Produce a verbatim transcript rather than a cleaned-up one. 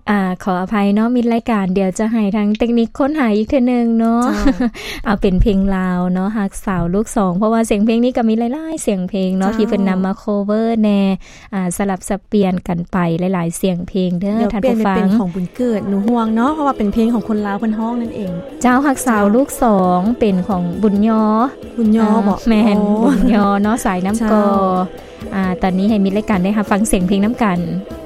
อ่าขออภัยเนาะมิดรายการเดี๋ยวจะให้ทางเทคนิคค้นหาอีกเทื่อนึงเนาะ เอาเป็นเพลงลาวเนาะฮักสาวลูกสองเพราะว่าเสียงเพลงนี้ก็มีหลายๆเสียงเพลงเนาะที่เพิ่นนำมาโคเวอร์แน่อ่าสลับสับเปลี่ยนกันไปหลายๆเสียงเพลงเด้อท่านผู้ฟังเป็นของบุญเกิดหนูห่วงเนาะเพราะว่าเป็นเพลงของคนลาวเพิ่นฮ้องนั่นเองเจ้าฮักสาวลูกสองเป็นของบุญยอบุญยอบ่แม่นบุญยอเนาะสายน้ำกออ่าตอนนี้ให้มิดรายการได้รับฟังเสียงเพลงน้ำกัน